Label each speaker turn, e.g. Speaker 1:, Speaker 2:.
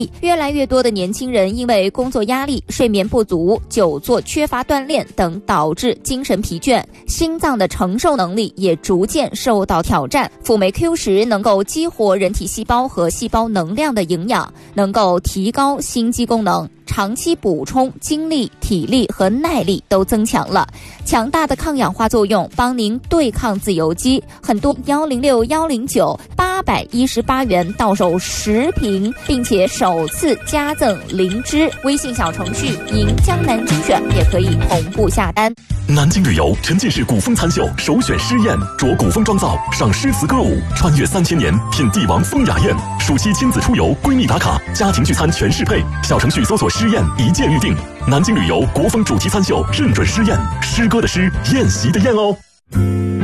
Speaker 1: 越来越多的年轻人因为工作压力、睡眠不足、久坐、缺乏锻炼等导致精神疲倦，心脏的承受能力也逐渐受到挑战。辅酶 Q10能够激活人体细胞和细胞能量的营养，能够提高心肌功能，长期补充精力、体力和耐力都增强了。强大的抗氧化作用帮您对抗自由基，很多106、109 818元到手10瓶，并且首次加赠灵芝。微信小程序赢江南精选也可以同步下单。
Speaker 2: 南京旅游沉浸式古风餐秀首选诗宴，着古风妆造，赏诗词歌舞，穿越3000年，品帝王风雅宴。暑期亲子出游，闺蜜打卡，家庭聚餐全适配。小程序搜索诗宴，一键预定。南京旅游国风主题餐秀，认准诗宴，诗歌的诗，宴席的宴哦。